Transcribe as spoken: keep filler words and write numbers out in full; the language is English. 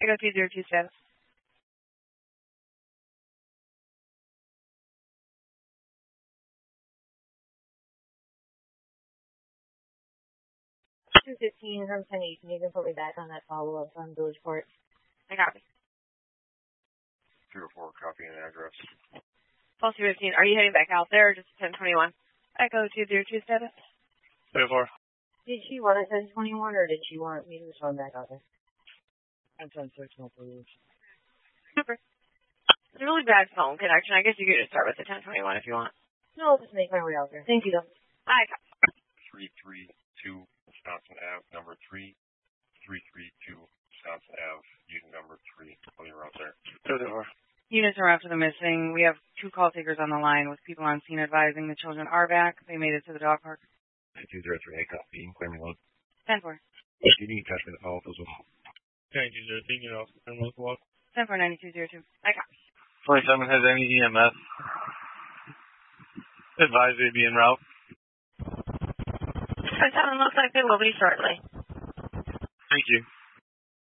I go two zero two status. two fifteen from ten eighteen. You can put me back on that follow-up on Village Court. I copy. three oh four, copy and address. Pulse two fifteen, are you heading back out there or just ten twenty-one? Echo two zero two status. three oh four. Did she want a ten twenty-one or did she want me to respond back out there? I'm ten six, no please. Super. It's a really bad phone connection. I guess you could just start with the ten twenty-one if you want. No, I'll just make my way out there. Thank you, though. Hi. three three two, Wisconsin Avenue, number three. three three two, Wisconsin Avenue, unit number three. While you're out there. three oh four. Units are after the missing. We have two call takers on the line with people on scene advising the children are back. They made it to the dog park. two zero three, copy. Claim your load. ten four. You need to touch me to follow up as well. two zero three, you know, I'm going to walk. ten four ninety-two oh two. I copy. twenty-seven has any E M S. Advisory be en route. twenty-seven looks like they will be shortly. Thank you.